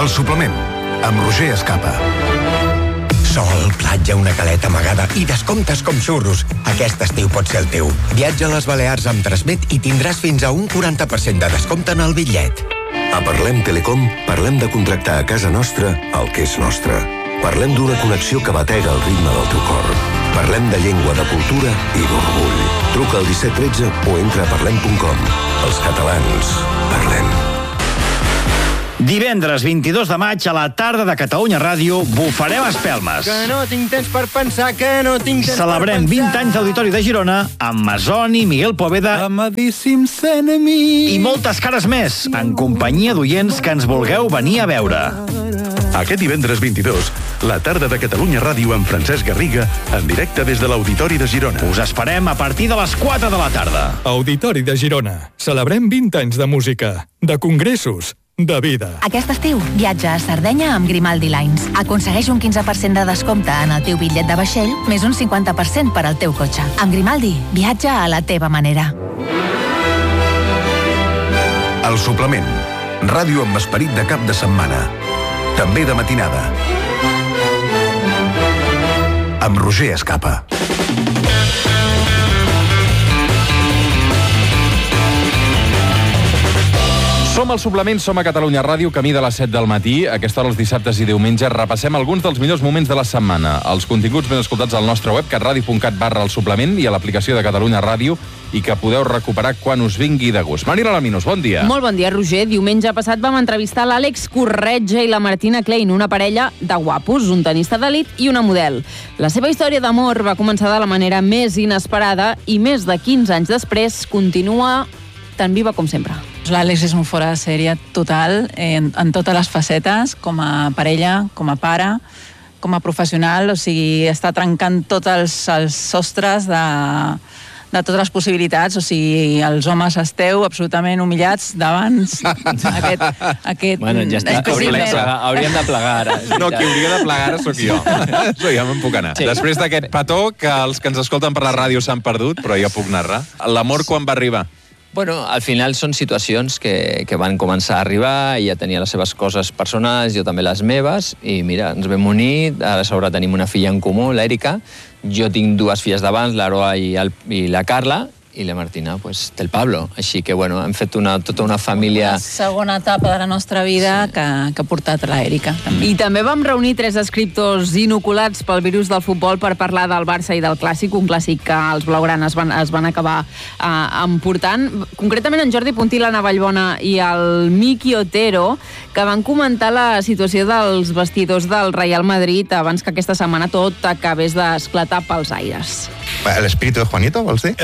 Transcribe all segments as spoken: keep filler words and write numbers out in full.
El suplement, amb Roger Escapa. Sol, platja, una caleta amagada i descomptes com xurros. Aquest estiu pot ser el teu. Viatja a les Balears amb Transmet i tindràs fins a un quaranta per cent de descompte en el bitllet. A Parlem Telecom parlem de contractar a casa nostra el que és nostre. Parlem d'una connexió que batega el ritme del teu cor. Parlem de llengua, de cultura i d'orgull. Truca al disset tretze o entra a parlem punt com. Els catalans parlem. Divendres vint-i-dos de maig a la tarda de Catalunya Ràdio bufarem espelmes. Que no tinc temps per pensar, que no tinc temps Celebrem per pensar. vint anys d'Auditori de Girona amb Masoni, Miguel Poveda Amadíssims enemies. i moltes cares més, en companyia d'oients que ens vulgueu venir a veure. Aquest divendres vint-i-dos, la tarda de Catalunya Ràdio amb Francesc Garriga, en directe des de l'Auditori de Girona. Us esperem a partir de les quatre de la tarda. Auditori de Girona. Celebrem vint anys de música, de congressos, de vida. Aquest estiu, viatja a Sardenya amb Grimaldi Lines. Aconsegueix un quinze per cent de descompte en el teu bitllet de vaixell, més un cinquanta per cent per al teu cotxe. Amb Grimaldi, viatja a la teva manera. El suplement, ràdio amb esperit de cap de setmana. També de matinada. Amb Roger Escapa. Som al suplement, som a Catalunya Ràdio, camí de les set del matí. A aquesta hora, els dissabtes i diumenges, repassem alguns dels millors moments de la setmana. Els continguts ben escoltats al nostre web, catradio punt cat barra el suplement, i a l'aplicació de Catalunya Ràdio, i que podeu recuperar quan us vingui de gust. Marina Laminos, bon dia. Molt bon dia, Roger. Diumenge passat vam entrevistar l'Àlex Corretja i la Martina Klein, una parella de guapos, un tenista d'elit i una model. La seva història d'amor va començar de la manera més inesperada i més de quinze anys després continua tan viva com sempre. L'Àlex és un fora de sèrie total, en, en totes les facetes, com a parella, com a pare, com a professional, o sigui, està trencant tots els, els sostres de, de totes les possibilitats, o sigui, els homes esteu absolutament humillats davant aquest... aquest bueno, ja està, hauríem de, plegar, hauríem de plegar ara. No, qui hauria de plegar ara sóc jo. So, ja me'n puc anar. Sí. Després d'aquest petó, que els que ens escolten per la ràdio s'han perdut, però jo puc narrar. L'amor quan va arribar? Bueno, al final són situacions que, que van començar a arribar, ella tenia les seves coses personals, jo també les meves, i mira, ens vam unir, ara a sobre tenim una filla en comú, l'Èrica, jo tinc dues filles d'abans, l'Aroa i, el, i la Carla, i la Martina, pues, té el Pablo. Així que, bueno, hem fet una, tota una família... Una segona etapa de la nostra vida sí. que, que ha portat l'Èrica. I també vam reunir tres escriptors inoculats pel virus del futbol per parlar del Barça i del Clàssic, un clàssic que els blaugranes van, es van acabar eh, emportant. Concretament en Jordi Puntí, l'Anna Vallbona i el Miki Otero, que van comentar la situació dels vestidors del Real Madrid abans que aquesta setmana tot acabés d'esclatar pels aires. L'espíritu de Juanito, vols dir?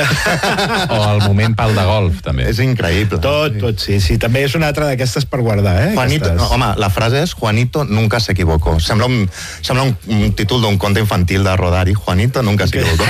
O el moment pal de golf, també. És increïble. Tot, tot, sí, sí. També és una altra d'aquestes per guardar, eh? Juanito, Aquestes... home, la frase és Juanito nunca se equivocó. Sembla un, sembla un, un títol d'un conte infantil de Rodari. Juanito nunca se equivocó.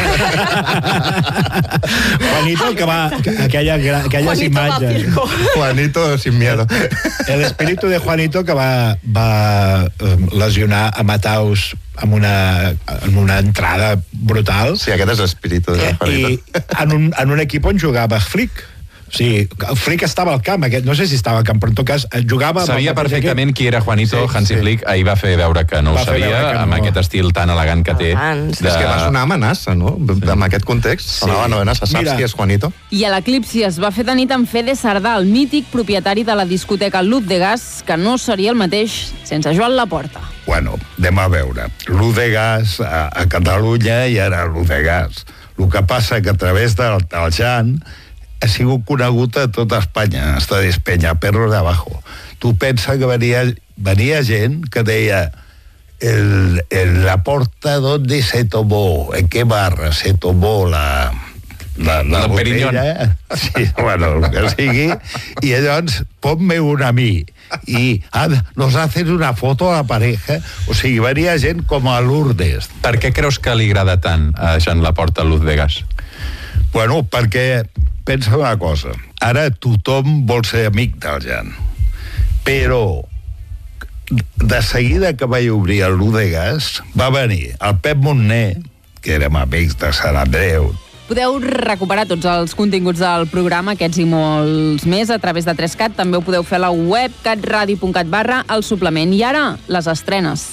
Juanito, que va... Aquella, aquelles Juanito imatges. Juanito sin miedo. El espíritu de Juanito que va, va lesionar a Mataus amb una, amb una entrada brutal. Sí, aquest és l'espíritu de Juanito. I en un, en un equip on jugava Flick. Sí, el Flick estava al camp, aquest, no sé si estava al camp, però en tot cas jugava... Sabia perfectament qui era Juanito, sí, Hansi sí. Flick, ahir va fer veure que no va ho sabia, que no. Amb aquest estil tan elegant que té. De... És que va sonar amenaça, no? Sí. En aquest context, sonava sí. amenaça. Saps Mira. Qui és Juanito? I a l'Eclipsi es va fer de nit amb Fede Sardà, el mític propietari de la discoteca Luz de Gas, que no seria el mateix sense Joan Laporta. Bueno, anem a veure. Luz de Gas a, a Catalunya i ara Luz de Gas. El que passa que a través del, del Jan ha sigut conegut a tota Espanya, hasta Despeñaperros de abajo. Tu pensa que venia, venia gent que deia el, el, la porta donde se tomó, en qué barra se tomó la... La, la, la botella, sí, bueno, el que sigui, i llavors ponme una a mi i ah, nos hacen una foto a la pareja, o sigui, venia gent com a Lourdes. Per què creus que li agrada tant a Joan Laporta Luz de Gas? Bueno, perquè pensa una cosa, ara tothom vol ser amic del Jan, però de seguida que vaig obrir el Luz de Gas va venir el Pep Montner, que érem amics de Sant Andreu, Podeu recuperar tots els continguts del programa, aquests i molts més, a través de tres cat. També ho podeu fer a la web catradio punt cat barra el suplement. I ara, les estrenes.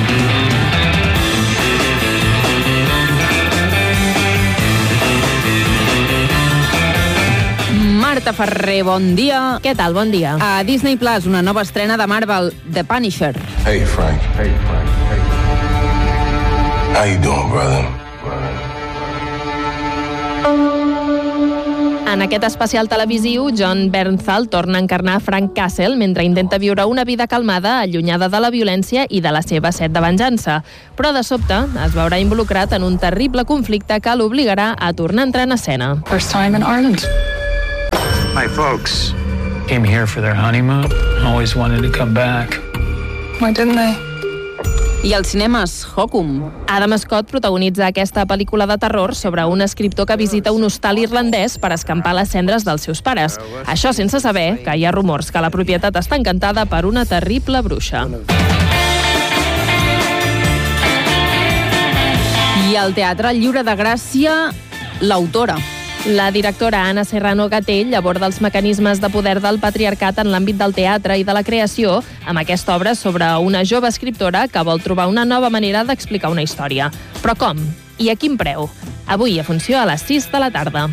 Marta Ferrer, bon dia. Què tal? Bon dia. A Disney Plus, una nova estrena de Marvel, The Punisher. Hey, Frank. Hey, Frank. Hey. How you doing, brother? En aquest especial televisiu, John Bernthal torna a encarnar Frank Castle mentre intenta viure una vida calmada, allunyada de la violència i de la seva set de venjança. Però de sobte es veurà involucrat en un terrible conflicte que l'obligarà a tornar a entrar en escena. First time in Ireland. My folks came here for their honeymoon. Always wanted to come back. Why didn't they? I als cinemes, Hokum. Adam Scott protagonitza aquesta pel·lícula de terror sobre un escriptor que visita un hostal irlandès per escampar les cendres dels seus pares. Això sense saber que hi ha rumors que la propietat està encantada per una terrible bruixa. I al Teatre Lliure de Gràcia, l'autora. La directora Anna Serrano Gatell aborda els mecanismes de poder del patriarcat en l'àmbit del teatre i de la creació amb aquesta obra sobre una jove escriptora que vol trobar una nova manera d'explicar una història. Però com? I a quin preu? Avui a funció a les sis de la tarda.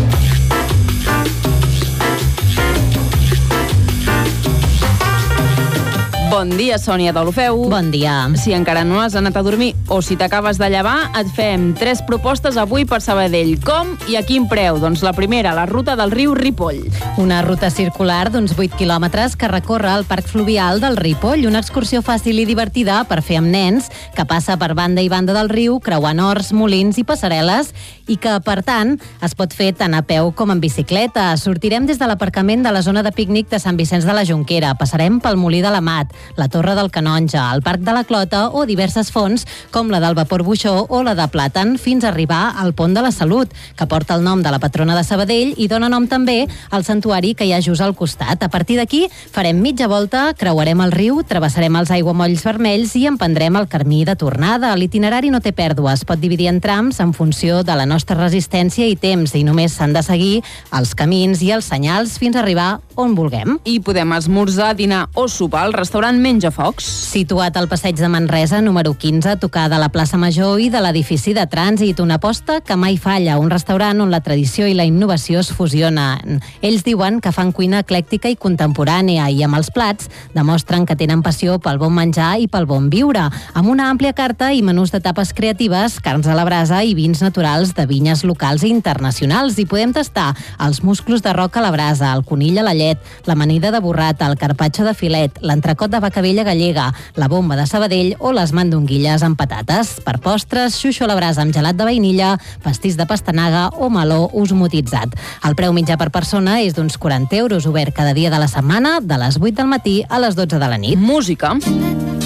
Bon dia, Sònia Deulofeu. Bon dia. Si encara no has anat a dormir o si t'acabes de llevar, et fem tres propostes avui per Sabadell. Com i a quin preu? Doncs la primera, la ruta del riu Ripoll. Una ruta circular d'uns vuit quilòmetres que recorre el parc fluvial del Ripoll, una excursió fàcil i divertida per fer amb nens, que passa per banda i banda del riu, creuant horts, molins i passarel·les, i que, per tant, es pot fer tant a peu com en bicicleta. Sortirem des de l'aparcament de la zona de pícnic de Sant Vicenç de la Jonquera, passarem pel Molí de l'Amat, la Torre del Canonge, el Parc de la Clota o diverses fonts com la del Vapor Buixó o la de Plàtan fins a arribar al Pont de la Salut, que porta el nom de la patrona de Sabadell i dona nom també al santuari que hi ha just al costat. A partir d'aquí farem mitja volta, creuarem el riu, travessarem els aiguamolls vermells i emprendrem el camí de tornada. L'itinerari no té pèrdues, pot dividir en trams en funció de la nostra resistència i temps i només s'han de seguir els camins i els senyals fins a arribar on vulguem. I podem esmorzar, dinar o sopar al restaurant Menja Focs. Situat al passeig de Manresa, número quinze, tocar de la plaça Major i de l'edifici de trànsit. Una aposta que mai falla, un restaurant on la tradició i la innovació es fusionen. Ells diuen que fan cuina eclèctica i contemporània i amb els plats demostren que tenen passió pel bon menjar i pel bon viure, amb una àmplia carta i menús de tapes creatives, carns a la brasa i vins naturals de vinyes locals i internacionals. I podem tastar els musclos de roca a la brasa, el conill a la llet, l'amanida de burrata, el carpaccio de filet, l'entrecot de vaca vella gallega, la bomba de Sabadell o les mandonguilles amb patates. Per postres, xuxo a la brasa amb gelat de vainilla, pastís de pastanaga o meló osmotitzat. El preu mitjà per persona és d'uns quaranta euros, obert cada dia de la setmana, de les vuit del matí a les dotze de la nit. Música.